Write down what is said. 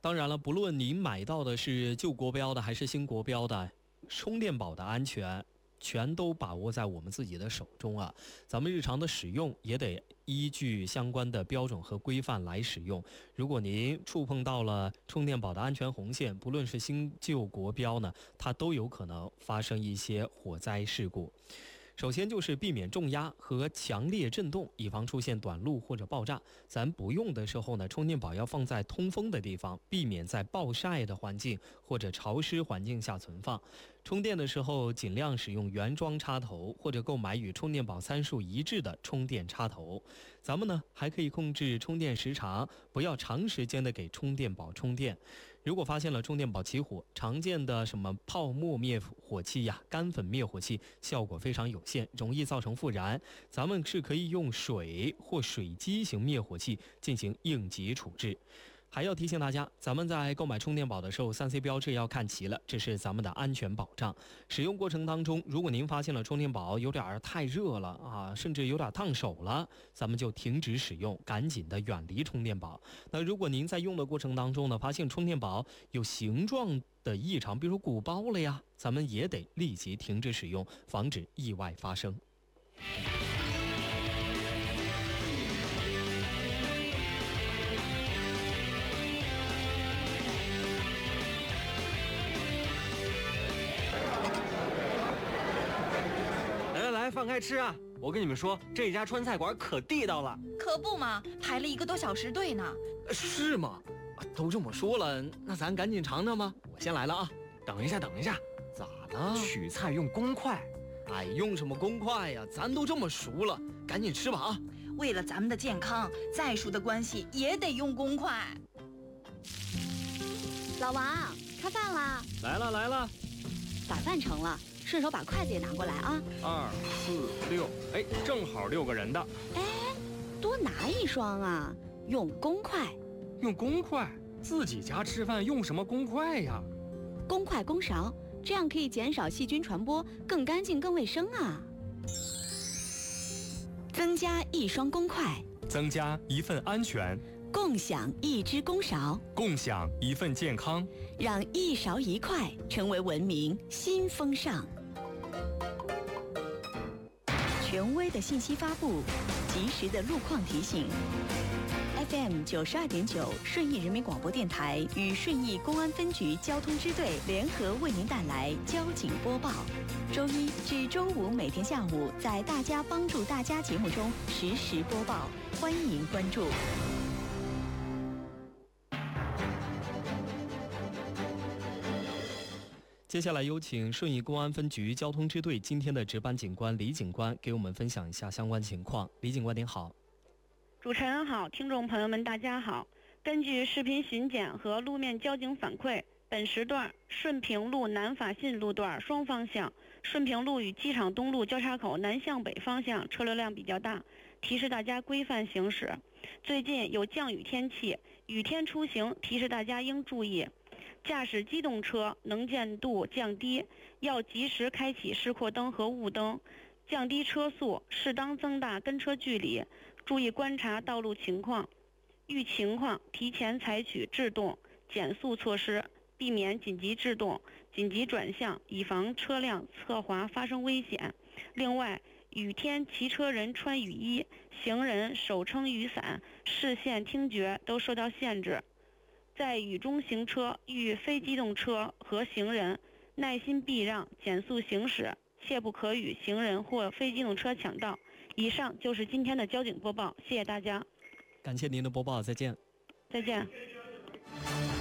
当然了，不论您买到的是旧国标的还是新国标的，充电宝的安全全都把握在我们自己的手中啊！咱们日常的使用也得依据相关的标准和规范来使用。如果您触碰到了充电宝的安全红线，不论是新旧国标呢，它都有可能发生一些火灾事故。首先就是避免重压和强烈震动，以防出现短路或者爆炸。咱不用的时候呢，充电宝要放在通风的地方，避免在暴晒的环境或者潮湿环境下存放。充电的时候尽量使用原装插头，或者购买与充电宝参数一致的充电插头。咱们呢还可以控制充电时长，不要长时间的给充电宝充电。如果发现了充电宝起火，常见的什么泡沫灭火器呀、干粉灭火器效果非常有限，容易造成复燃。咱们是可以用水或水基型灭火器进行应急处置。还要提醒大家，咱们在购买充电宝的时候，3C 标志要看齐了，这是咱们的安全保障。使用过程当中，如果您发现了充电宝有点太热了啊，甚至有点烫手了，咱们就停止使用，赶紧的远离充电宝。那如果您在用的过程当中呢，发现充电宝有形状的异常，比如鼓包了呀，咱们也得立即停止使用，防止意外发生。 放开吃啊！我跟你们说，这家川菜馆可地道了。 可不嘛，排了1个多小时队呢。 是吗？都这么说了，那咱赶紧尝尝吧。我先来了啊！等一下， 咋了？ 取菜用公筷。 哎，用什么公筷呀？咱都这么熟了，赶紧吃吧啊！ 为了咱们的健康，再熟的关系也得用公筷。 老王，开饭啦！ 来了， 把饭盛了。顺手把筷子也拿过来啊 ！2、4、6，哎，正好6个人的。 哎，多拿一双啊！用公筷。 用公筷？自己家吃饭用什么公筷呀？ 公筷公勺，这样可以减少细菌传播，更干净更卫生啊！增加1双公筷， 增加1份安全， 共享1只公勺， 共享1份健康， 让1勺1筷成为文明新风尚。权威的信息发布，及时的路况提醒。FM 92.9顺义人民广播电台与顺义公安分局交通支队联合为您带来交警播报。周1至周5每天下午在大家帮助大家节目中实时播报，欢迎关注。 接下来有请顺义公安分局交通支队今天的值班警官李警官给我们分享一下相关情况。李警官您好。 主持人好，听众朋友们大家好。根据视频巡检和路面交警反馈，本时段顺平路南法信路段双方向，顺平路与机场东路交叉口南向北方向车流量比较大，提示大家规范行驶。最近有降雨天气，雨天出行提示大家应注意。驾驶机动车能见度降低，要及时开启示廓灯和雾灯，降低车速，适当增大跟车距离，注意观察道路情况，遇情况提前采取制动、减速措施，避免紧急制动、紧急转向，以防车辆侧滑发生危险。另外，雨天骑车人穿雨衣，行人手撑雨伞，视线听觉都受到限制。在雨中行车，遇非机动车和行人，耐心避让，减速行驶，切不可与行人或非机动车抢道。以上就是今天的交警播报，谢谢大家。 感谢您的播报，再见。 再见。